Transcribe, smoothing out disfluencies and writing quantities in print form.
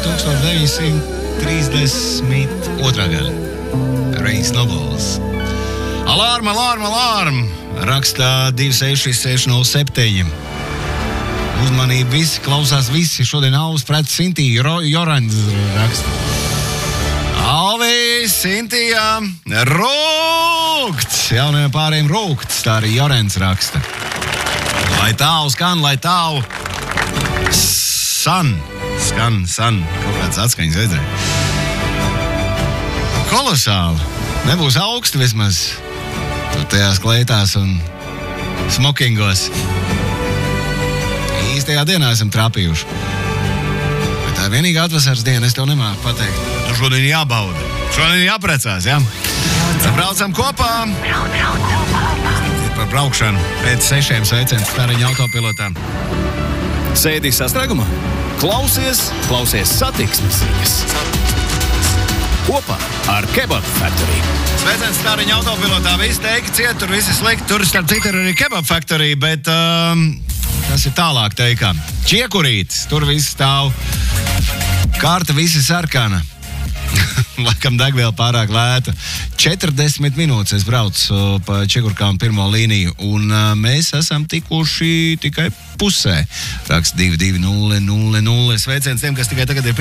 1932. gada. Reins Nobles. Alarm! Rakstā 266-607. Uzmanību visi, klausās visi. Šodien Alvis pret Sintiju Jorans raksta. Alvis, Sintija, rūkts! Jaunajiem pāriem rūkts, tā arī Jorans raksta. Lai tālu skan, lai tālu skan. Kaut kāds atskaņas redzēja. Kolosāli. Nebūs augsti vismaz. Tur tajās kleitās un smokingos. Īstajā dienā esam trāpījuši. Bet tā vienīgā atvasaras diena, es tev nemāku pateikt. Nu šodien jābauda. Šodien jāprecās, jā? Braucam kopā. Par braukšanu pēc 6 sveiciens Stariņa autopilotām. Sēdī sastrēgumā? Klausies satiksmes ziņas. Kopā ar Kebab Factory. Sveiciens Stariņa autopilotā. Visi teiki ciet, tur visi slikti. Tur starp citu ir arī Kebab Factory, bet tas ir tālāk teikām. Čiekurītis, tur viss stāv. Karta visi sarkana. Laikam degviela pārāk lēta. 40 minūtes es braucu pa Čiekurkām pirmo līniju, un mēs esam tikuši tikai pusē. Raksts 2200. Sveiciens tiem, kas tikai tagad ir